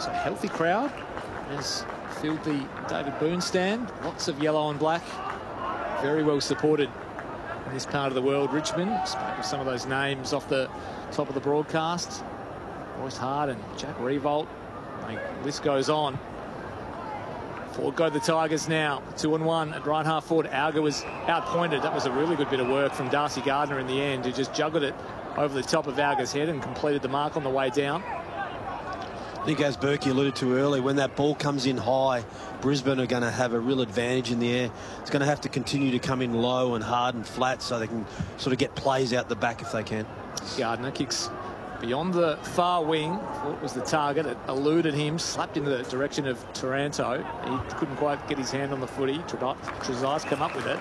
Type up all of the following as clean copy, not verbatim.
It's a healthy crowd. Has filled the David Boone stand. Lots of yellow and black. Very well supported in this part of the world. Richmond, spoke of some of those names off the top of the broadcast. Royce Hart and Jack Riewoldt. The list goes on. Forward go the Tigers now. 2-1 at right half forward. Auger was outpointed. That was a really good bit of work from Darcy Gardner in the end, who just juggled it over the top of Auger's head and completed the mark on the way down. I think, as Berkey alluded to earlier, when that ball comes in high, Brisbane are going to have a real advantage in the air. It's going to have to continue to come in low and hard and flat so they can sort of get plays out the back if they can. Gardner kicks beyond the far wing. Thought was the target. It eluded him, slapped into the direction of Taranto. He couldn't quite get his hand on the footy. Trezise come up with it.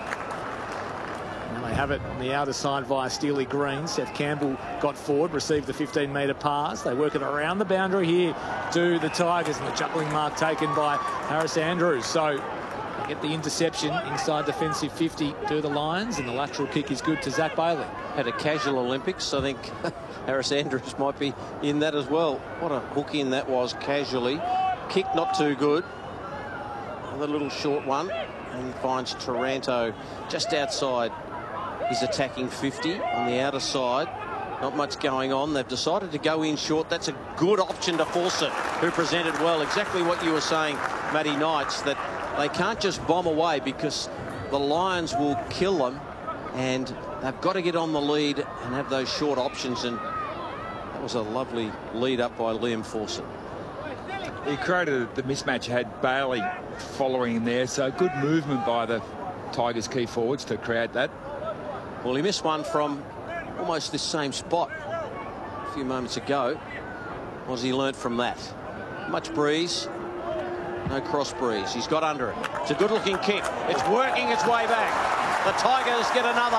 And they have it on the outer side via Steely Green. Seth Campbell got forward, received the 15-metre pass. They work it around the boundary here to the Tigers, and the juggling mark taken by Harris Andrews. So they get the interception inside defensive 50 to the Lions, and the lateral kick is good to Zach Bailey. Had a casual Olympics. I think Harris Andrews might be in that as well. What a hook in that was casually. Kick not too good. Another little short one, and finds Taranto just outside his attacking 50 on the outer side. Not much going on. They've decided to go in short. That's a good option to Fawcett, who presented well. Exactly what you were saying, Matty Knights, that they can't just bomb away because the Lions will kill them, and they've got to get on the lead and have those short options. And that was a lovely lead up by Liam Fawcett. He created the mismatch, had Bailey following him there, so good movement by the Tigers key forwards to create that. Well, he missed one from almost this same spot a few moments ago. What has he learnt from that? Much breeze, no cross breeze. He's got under it. It's a good-looking kick. It's working its way back. The Tigers get another.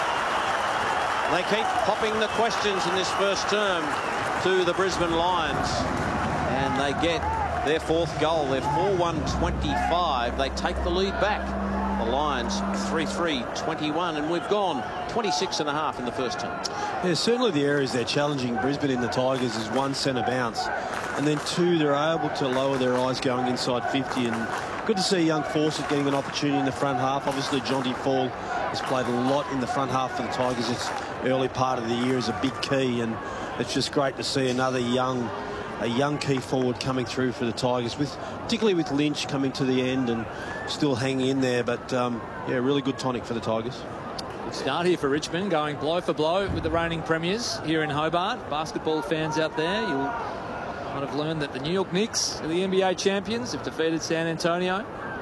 They keep popping the questions in this first term to the Brisbane Lions, and they get their fourth goal. They're 4-1-25. They take the lead back. The Lions 3-3-21, and we've gone 26 and a half in the first term. Yeah, certainly the areas they're challenging Brisbane in the Tigers is one, centre bounce, and then two, they're able to lower their eyes going inside 50. And good to see young Fawcett getting an opportunity in the front half. Obviously, Jonty Fall has played a lot in the front half for the Tigers. This early part of the year is a big key, and it's just great to see another young key forward coming through for the Tigers, particularly with Lynch coming to the end and still hanging in there. But yeah, really good tonic for the Tigers. Good start here for Richmond, going blow for blow with the reigning premiers here in Hobart. Basketball fans out there, you'll might have learned that the New York Knicks are the NBA champions, have defeated San Antonio.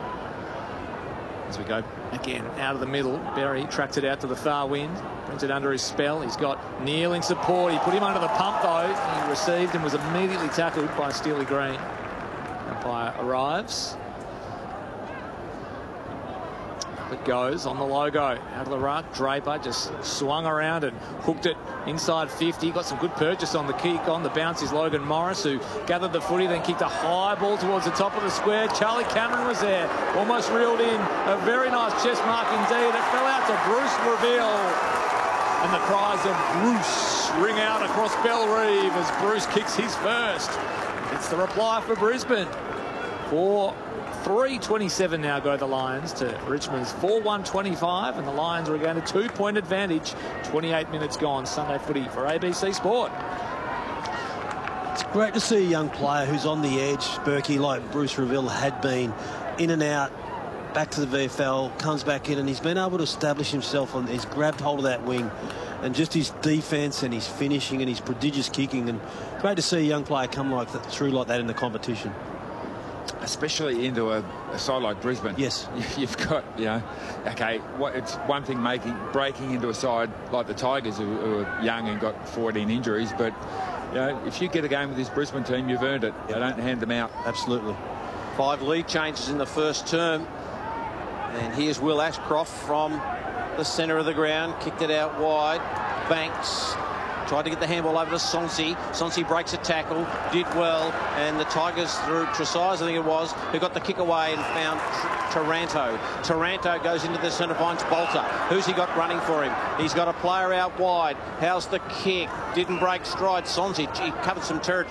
As we go again out of the middle, Berry tracks it out to the far wind, brings it under his spell. He's got kneeling support. He put him under the pump though. He received and was immediately tackled by Steely Green. Umpire arrives. It goes on the logo, out of the ruck. Draper just swung around and hooked it inside 50. Got some good purchase on the kick. On the bounce is Logan Morris, who gathered the footy, then kicked a high ball towards the top of the square. Charlie Cameron was there, almost reeled in. A very nice chest mark indeed. It fell out to Bruce Reveal. And the cries of Bruce ring out across Bellerive as Bruce kicks his first. It's the reply for Brisbane. 3:27 now go the Lions to Richmond's 4-1-25, and the Lions regain a 2-point advantage. 28 minutes gone. Sunday footy for ABC Sport. It's great to see a young player who's on the edge, Berkey, like Bruce Reveal had been, in and out, back to the VFL, comes back in, and he's been able to establish himself. He's grabbed hold of that wing, and just his defence and his finishing and his prodigious kicking. And great to see a young player come through like that in the competition. Especially into a side like Brisbane. Yes. You've got, okay, it's one thing breaking into a side like the Tigers, who are young and got 14 injuries, but if you get a game with this Brisbane team, you've earned it. Yep. They don't hand them out. Absolutely. 5 lead changes in the first term. And here's Will Ashcroft from the centre of the ground. Kicked it out wide. Banks tried to get the handball over to Sonsi. Sonsi breaks a tackle, did well, and the Tigers through Trezise, I think it was, who got the kick away and found Taranto. Taranto goes into the centre, finds Bolter. Who's he got running for him? He's got a player out wide. How's the kick? Didn't break stride. Sonsi, he covered some territory.